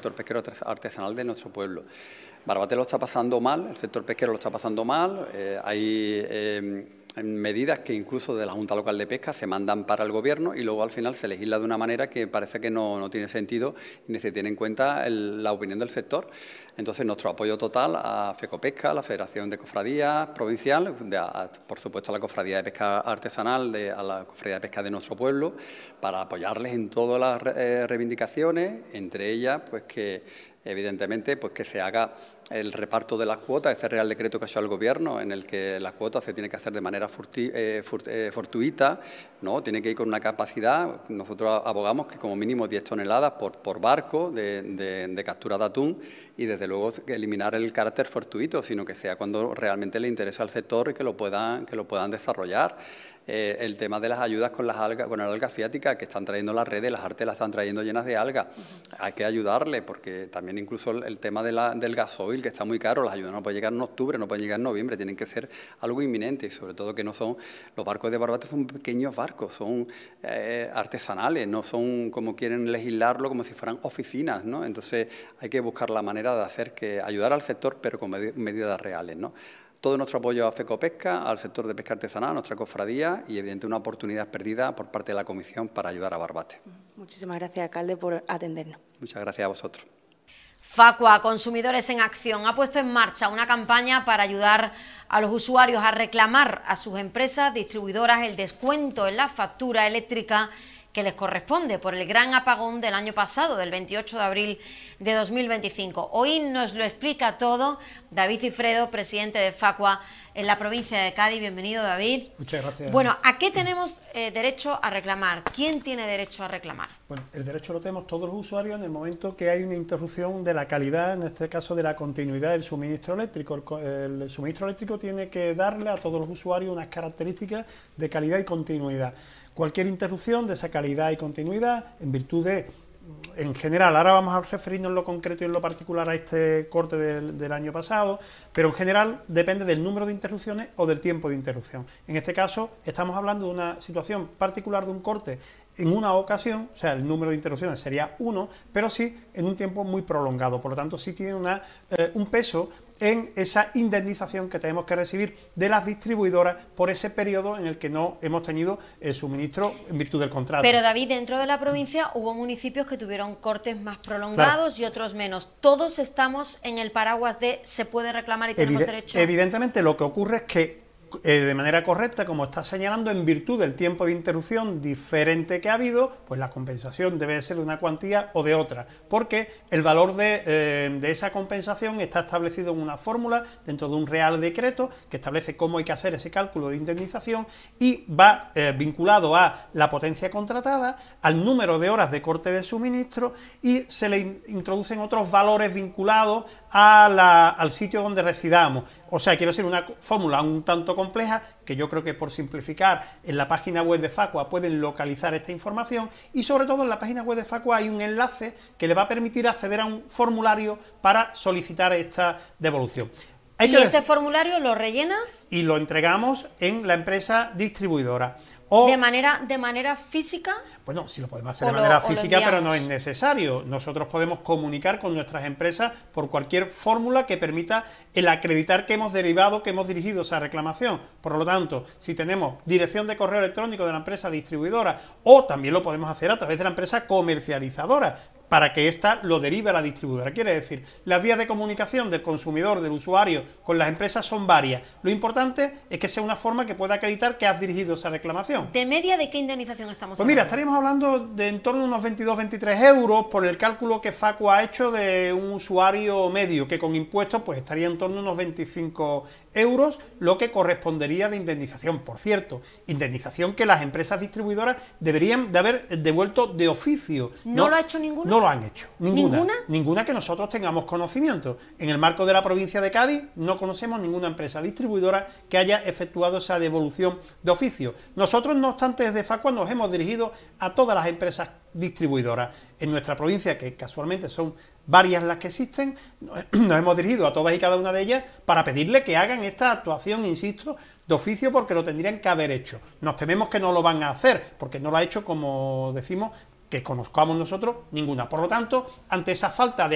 sector pesquero artesanal de nuestro pueblo. Barbate lo está pasando mal, el sector pesquero lo está pasando mal, hay medidas que incluso de la Junta Local de Pesca se mandan para el Gobierno y luego al final se legisla de una manera que parece que no tiene sentido ni se tiene en cuenta la opinión del sector. Entonces, nuestro apoyo total a FECOPESCA, la Federación de Cofradías Provincial, por supuesto a la Cofradía de Pesca Artesanal, a la Cofradía de Pesca de nuestro pueblo, para apoyarles en todas las reivindicaciones, entre ellas, pues que evidentemente, pues que se haga el reparto de las cuotas, ese Real Decreto que ha hecho el Gobierno, en el que las cuotas se tienen que hacer de manera fortuita, ¿no? Tiene que ir con una capacidad. Nosotros abogamos que como mínimo 10 toneladas por barco de captura de atún y desde luego eliminar el carácter fortuito, sino que sea cuando realmente le interesa al sector y que lo puedan desarrollar. El tema de las ayudas con las algas, con la alga asiática que están trayendo las redes, las artes las están trayendo llenas de algas. Hay que ayudarle porque también incluso el tema del gasoil, que está muy caro, las ayudas no pueden llegar en octubre, no pueden llegar en noviembre, tienen que ser algo inminente y sobre todo que no son, los barcos de Barbate son pequeños barcos, son artesanales, no son como quieren legislarlo como si fueran oficinas, ¿no? Entonces hay que buscar la manera de ayudar al sector pero con medidas reales, ¿no? Todo nuestro apoyo a FECOPESCA, al sector de pesca artesanal, a nuestra cofradía y, evidentemente, una oportunidad perdida por parte de la Comisión para ayudar a Barbate. Muchísimas gracias, alcalde, por atendernos. Muchas gracias a vosotros. Facua, Consumidores en Acción, ha puesto en marcha una campaña para ayudar a los usuarios a reclamar a sus empresas distribuidoras el descuento en la factura eléctrica que les corresponde por el gran apagón del año pasado, del 28 de abril de 2025. Hoy nos lo explica todo David Cifredo, presidente de Facua en la provincia de Cádiz. Bienvenido, David. Muchas gracias. Bueno, ¿a qué tenemos derecho a reclamar? ¿Quién tiene derecho a reclamar? Bueno, el derecho lo tenemos todos los usuarios en el momento que hay una interrupción de la calidad, en este caso de la continuidad del suministro eléctrico. El suministro eléctrico tiene que darle a todos los usuarios unas características de calidad y continuidad. Cualquier interrupción de esa calidad y continuidad, en virtud de, en general, ahora vamos a referirnos en lo concreto y en lo particular a este corte del año pasado, pero en general depende del número de interrupciones o del tiempo de interrupción. En este caso estamos hablando de una situación particular de un corte en una ocasión, o sea, el número de interrupciones sería 1, pero sí en un tiempo muy prolongado, por lo tanto sí tiene un peso en esa indemnización que tenemos que recibir de las distribuidoras por ese periodo en el que no hemos tenido el suministro en virtud del contrato. Pero, David, dentro de la provincia hubo municipios que tuvieron cortes más prolongados, claro, y otros menos. Todos estamos en el paraguas de se puede reclamar y tenemos derecho. Evidentemente lo que ocurre es que de manera correcta, como está señalando, en virtud del tiempo de interrupción diferente que ha habido, pues la compensación debe ser de una cuantía o de otra, porque el valor de esa compensación está establecido en una fórmula dentro de un Real Decreto que establece cómo hay que hacer ese cálculo de indemnización y va vinculado a la potencia contratada, al número de horas de corte de suministro y se le introducen otros valores vinculados al sitio donde residamos. O sea, quiero decir, una fórmula un tanto compleja que yo creo que por simplificar en la página web de Facua pueden localizar esta información y sobre todo en la página web de Facua hay un enlace que le va a permitir acceder a un formulario para solicitar esta devolución. ¿Y ese formulario lo rellenas? Y lo entregamos en la empresa distribuidora. ¿De manera física? Bueno, sí lo podemos hacer de manera física, pero no es necesario. Nosotros podemos comunicar con nuestras empresas por cualquier fórmula que permita el acreditar que hemos dirigido esa reclamación. Por lo tanto, si tenemos dirección de correo electrónico de la empresa distribuidora, o también lo podemos hacer a través de la empresa comercializadora, para que ésta lo derive a la distribuidora. Quiere decir, las vías de comunicación del consumidor, del usuario, con las empresas son varias. Lo importante es que sea una forma que pueda acreditar que has dirigido esa reclamación. ¿De media de qué indemnización estamos hablando? Pues mira, estaríamos hablando de en torno a unos 22-23 euros por el cálculo que Facua ha hecho de un usuario medio, que con impuestos pues estaría en torno a unos 25 euros, lo que correspondería de indemnización. Por cierto, indemnización que las empresas distribuidoras deberían de haber devuelto de oficio. ¿No lo ha hecho ninguno? No lo han hecho. Ninguna que nosotros tengamos conocimiento. En el marco de la provincia de Cádiz no conocemos ninguna empresa distribuidora que haya efectuado esa devolución de oficio. Nosotros, no obstante, desde Facua nos hemos dirigido a todas las empresas distribuidoras en nuestra provincia, que casualmente son varias las que existen. Nos hemos dirigido a todas y cada una de ellas para pedirle que hagan esta actuación, insisto, de oficio, porque lo tendrían que haber hecho. Nos tememos que no lo van a hacer, porque no lo ha hecho, como decimos, que conozcamos nosotros, ninguna. Por lo tanto, ante esa falta de